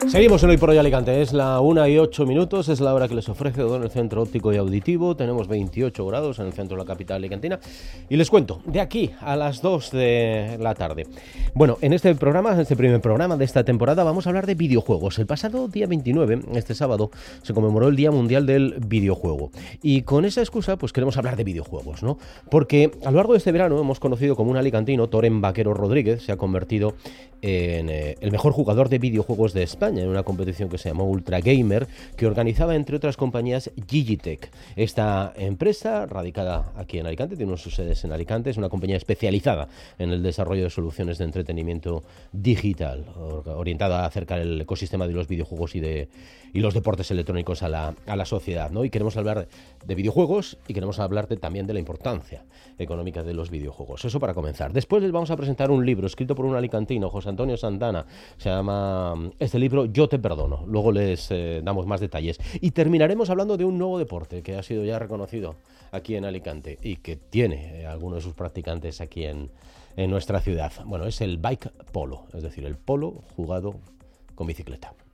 Seguimos en Hoy por Hoy Alicante, es la 1:08, es la hora que les ofrece Odón, el Centro Óptico y Auditivo. Tenemos 28 grados en el centro de la capital alicantina y les cuento, de aquí a las 2 de la tarde. Bueno, en este programa, en este primer programa de esta temporada, vamos a hablar de videojuegos. El pasado día 29, este sábado, se conmemoró el Día Mundial del Videojuego. Y con esa excusa, pues queremos hablar de videojuegos, ¿no? Porque a lo largo de este verano hemos conocido como un alicantino, Toren Vaquero Rodríguez, se ha convertido en el mejor jugador de videojuegos de España, en una competición que se llamó Ultra Gamer, que organizaba, entre otras compañías, Gigitech. Esta empresa, radicada aquí en Alicante, tiene sus sedes en Alicante, es una compañía especializada en el desarrollo de soluciones de entretenimiento digital, orientada a acercar el ecosistema de los videojuegos y los deportes electrónicos a la sociedad, ¿no? Y queremos hablar de videojuegos y queremos hablar también de la importancia económica de los videojuegos. Eso para comenzar. Después les vamos a presentar un libro escrito por un alicantino, José Antonio Santana. Se llama este libro Yo te perdono. Luego les damos más detalles. Y terminaremos hablando de un nuevo deporte que ha sido ya reconocido aquí en Alicante y que tiene algunos de sus practicantes aquí en nuestra ciudad. Bueno, es el bike polo, es decir, el polo jugado con bicicleta.